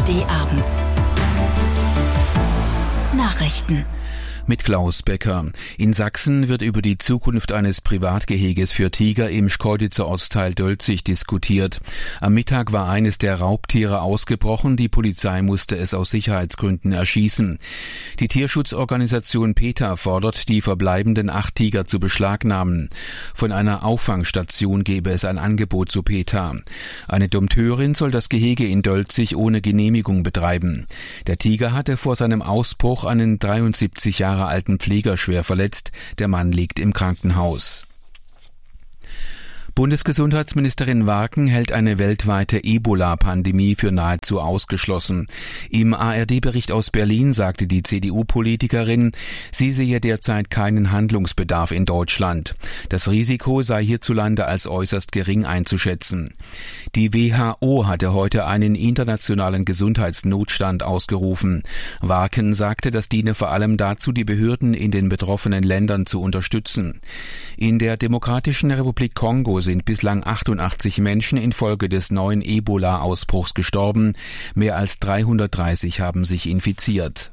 ARD-Abend. Nachrichten. Mit Klaus Becker. In Sachsen wird über die Zukunft eines Privatgeheges für Tiger im Schkeuditzer Ortsteil Dölzig diskutiert. Am Mittag war eines der Raubtiere ausgebrochen. Die Polizei musste es aus Sicherheitsgründen erschießen. Die Tierschutzorganisation PETA fordert, die verbleibenden 8 Tiger zu beschlagnahmen. Von einer Auffangstation gebe es ein Angebot zu PETA. Eine Dompteurin soll das Gehege in Dölzig ohne Genehmigung betreiben. Der Tiger hatte vor seinem Ausbruch einen 73 Jahre alten Pfleger schwer verletzt. Der Mann liegt im Krankenhaus. Bundesgesundheitsministerin Warken hält eine weltweite Ebola-Pandemie für nahezu ausgeschlossen. Im ARD-Bericht aus Berlin sagte die CDU-Politikerin, sie sehe derzeit keinen Handlungsbedarf in Deutschland. Das Risiko sei hierzulande als äußerst gering einzuschätzen. Die WHO hatte heute einen internationalen Gesundheitsnotstand ausgerufen. Warken sagte, das diene vor allem dazu, die Behörden in den betroffenen Ländern zu unterstützen. In der Demokratischen Republik Kongo sind bislang 88 Menschen infolge des neuen Ebola-Ausbruchs gestorben. Mehr als 330 haben sich infiziert.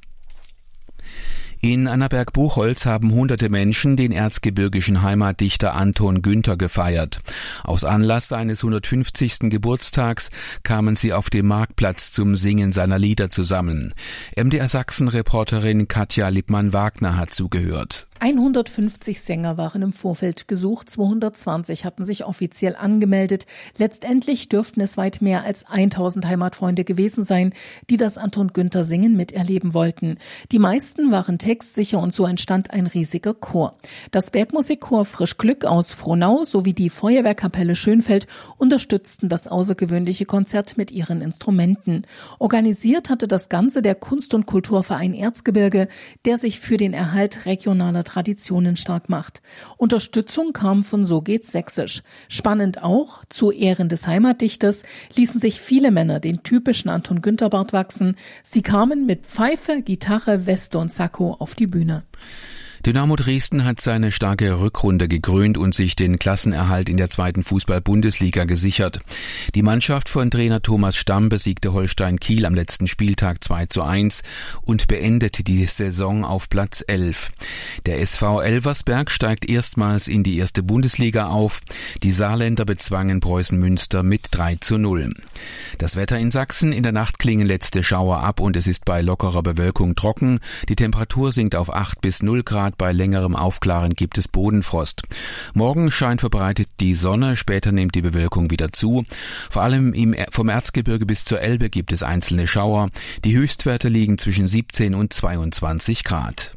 In Annaberg-Buchholz haben hunderte Menschen den erzgebirgischen Heimatdichter Anton Günther gefeiert. Aus Anlass seines 150. Geburtstags kamen sie auf dem Marktplatz zum Singen seiner Lieder zusammen. MDR-Sachsen-Reporterin Katja Lippmann-Wagner hat zugehört. 150 Sänger waren im Vorfeld gesucht, 220 hatten sich offiziell angemeldet. Letztendlich dürften es weit mehr als 1000 Heimatfreunde gewesen sein, die das Anton Günther Singen miterleben wollten. Die meisten waren textsicher und so entstand ein riesiger Chor. Das Bergmusikchor Frisch Glück aus Frohnau sowie die Feuerwehrkapelle Schönfeld unterstützten das außergewöhnliche Konzert mit ihren Instrumenten. Organisiert hatte das Ganze der Kunst- und Kulturverein Erzgebirge, der sich für den Erhalt regionaler Traditionen stark macht. Unterstützung kam von So geht's Sächsisch. Spannend auch, zu Ehren des Heimatdichters ließen sich viele Männer den typischen Anton Günther Bart wachsen. Sie kamen mit Pfeife, Gitarre, Weste und Sakko auf die Bühne. Dynamo Dresden hat seine starke Rückrunde gekrönt und sich den Klassenerhalt in der 2. Fußball-Bundesliga gesichert. Die Mannschaft von Trainer Thomas Stamm besiegte Holstein Kiel am letzten Spieltag 2:1 und beendete die Saison auf Platz 11. Der SV Elversberg steigt erstmals in die 1. Bundesliga auf. Die Saarländer bezwangen Preußen Münster mit 3:0. Das Wetter in Sachsen: in der Nacht klingen letzte Schauer ab und es ist bei lockerer Bewölkung trocken. Die Temperatur sinkt auf 8 bis 0 Grad. Bei längerem Aufklaren gibt es Bodenfrost. Morgen scheint verbreitet die Sonne, später nimmt die Bewölkung wieder zu. Vor allem vom Erzgebirge bis zur Elbe gibt es einzelne Schauer. Die Höchstwerte liegen zwischen 17 und 22 Grad.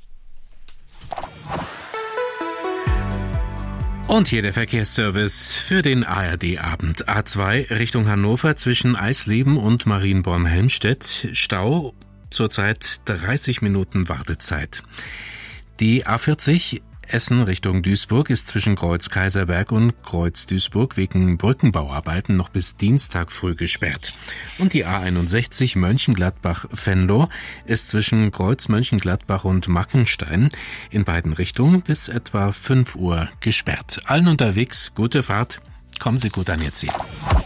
Und hier der Verkehrsservice für den ARD-Abend. A2 Richtung Hannover zwischen Eisleben und Marienborn-Helmstedt. Stau, zurzeit 30 Minuten Wartezeit. Die A40 Essen Richtung Duisburg ist zwischen Kreuz-Kaiserberg und Kreuz-Duisburg wegen Brückenbauarbeiten noch bis Dienstag früh gesperrt. Und die A61 Mönchengladbach-Venlo ist zwischen Kreuz-Mönchengladbach und Mackenstein in beiden Richtungen bis etwa 5 Uhr gesperrt. Allen unterwegs gute Fahrt, kommen Sie gut an Ihr Ziel.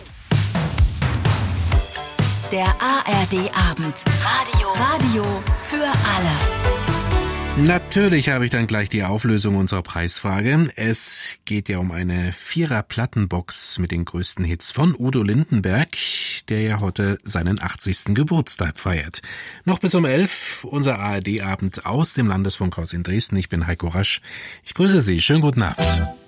Der ARD-Abend. Radio für alle. Natürlich habe ich dann gleich die Auflösung unserer Preisfrage. Es geht ja um eine 4er-Plattenbox mit den größten Hits von Udo Lindenberg, der ja heute seinen 80. Geburtstag feiert. Noch bis um 11 unser ARD-Abend aus dem Landesfunkhaus in Dresden. Ich bin Heiko Rasch. Ich grüße Sie. Schönen guten Abend.